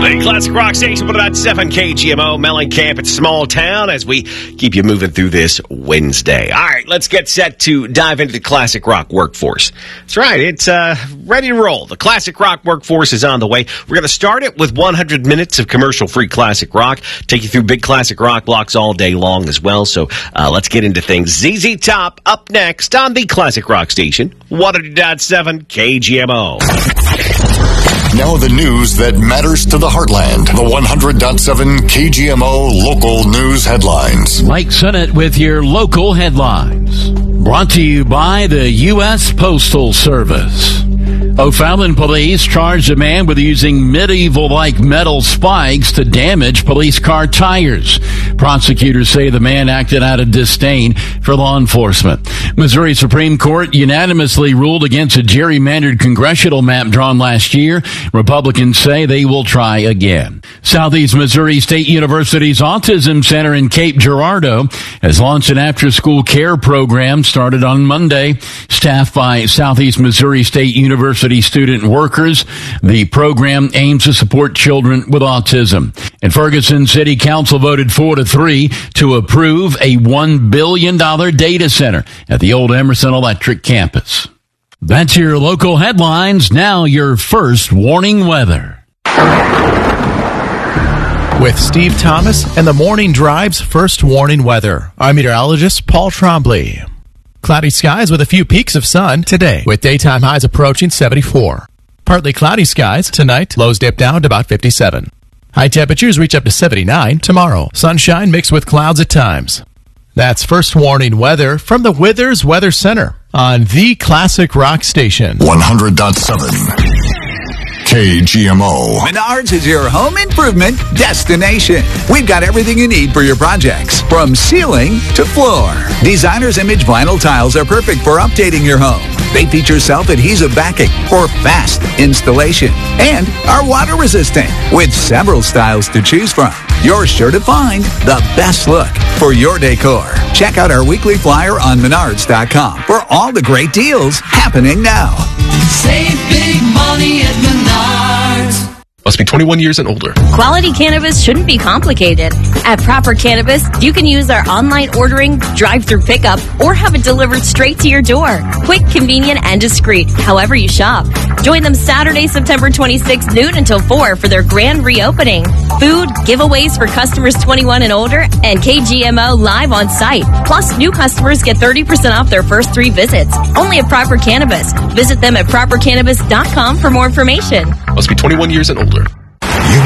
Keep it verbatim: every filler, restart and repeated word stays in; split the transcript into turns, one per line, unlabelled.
The Classic Rock Station, one oh nine point seven K G M O, Mellencamp at Small Town, as we keep you moving through this Wednesday. All right, let's get set to dive into the Classic Rock workforce. That's right, it's uh, ready to roll. The Classic Rock workforce is on the way. We're going to start it with one hundred minutes of commercial-free Classic Rock, take you through big Classic Rock blocks all day long as well. So uh, let's get into things. Z Z Top up next on the Classic Rock Station, one oh nine point seven K G M O.
Now the news that matters to the heartland. The one hundred point seven K G M O local news headlines.
Mike Sennett with your local headlines. Brought to you by the U S Postal Service. O'Fallon police charged a man with using medieval-like metal spikes to damage police car tires. Prosecutors say the man acted out of disdain for law enforcement. Missouri Supreme Court unanimously ruled against a gerrymandered congressional map drawn last year. Republicans say they will try again. Southeast Missouri State University's Autism Center in Cape Girardeau has launched an after-school care program started on Monday. Staffed by Southeast Missouri State University student workers, the program aims to support children with autism. And Ferguson City Council voted four to three to approve a one billion dollars data center at the old Emerson Electric campus. That's your local headlines. Now your first warning weather.
With Steve Thomas and the Morning Drive's first warning weather, I'm meteorologist Paul Trombley. Cloudy skies with a few peaks of sun today, with daytime highs approaching seventy-four. Partly cloudy skies tonight, lows dip down to about fifty-seven. High temperatures reach up to seventy-nine tomorrow. Sunshine mixed with clouds at times. That's first warning weather from the Withers Weather Center on the Classic Rock Station.
one hundred point seven K G M O.
Menards is your home improvement destination. We've got everything you need for your projects, from ceiling to floor. Designer's Image vinyl tiles are perfect for updating your home. They feature self-adhesive backing for fast installation and are water resistant with several styles to choose from. You're sure to find the best look for your decor. Check out our weekly flyer on menards dot com for all the great deals happening now.
Save big money at Menards.
Must be twenty-one years and older.
Quality cannabis shouldn't be complicated. At Proper Cannabis, you can use our online ordering, drive-through pickup, or have it delivered straight to your door. Quick, convenient, and discreet, however you shop. Join them Saturday, September twenty-sixth, noon until four for their grand reopening. Food, giveaways for customers twenty-one and older, and K G M O live on site. Plus, new customers get thirty percent off their first three visits. Only at Proper Cannabis. Visit them at proper cannabis dot com for more information.
Must be twenty-one years and older.